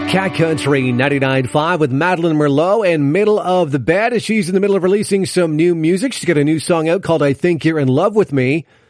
Cat Country 99.5 with Madeline Merlot and Middle of the Bed as she's in the middle of releasing some new music. She's got a new song out called I Think You're in Love With Me.